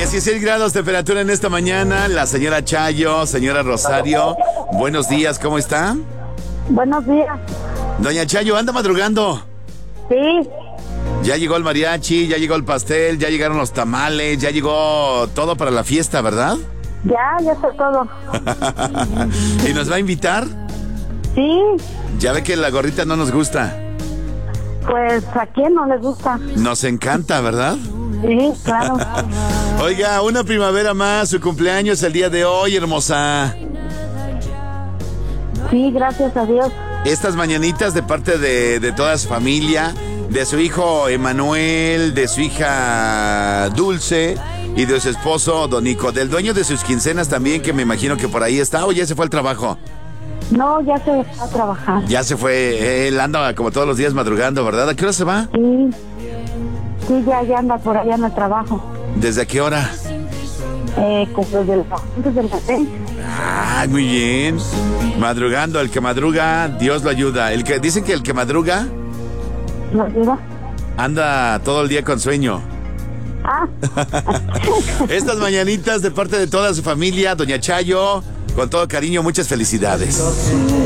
16 grados temperatura en esta mañana. La señora Chayo, señora Rosario, buenos días, ¿cómo está? Buenos días. Doña Chayo, anda madrugando. Sí, Ya llegó el mariachi, ya llegó el pastel, ya llegaron los tamales, ya llegó todo para la fiesta, ¿verdad? ya está todo. ¿Y nos va a invitar? Sí, Ya ve que la gorrita no nos gusta. pues a quién no les gusta. Nos encanta, ¿verdad? Sí, claro. Oiga, una primavera más, su cumpleaños el día de hoy, hermosa. Sí, gracias a Dios. Estas mañanitas de parte de toda su familia, de su hijo Emanuel, de su hija Dulce y de su esposo Don Nico, del dueño de sus quincenas también, que me imagino que por ahí está, o ya se fue al trabajo. No, ya se está a trabajar. Ya se fue, él anda como todos los días madrugando, ¿verdad? ¿A qué hora se va? Sí, sí, ya anda por allá en el trabajo. ¿Desde qué hora? Como antes del café. Ah, muy bien. Madrugando, el que madruga, Dios lo ayuda. Dicen que el que madruga ¿No ayuda? anda todo el día con sueño. Ah, Estas mañanitas de parte de toda su familia, doña Chayo, con todo cariño, muchas felicidades.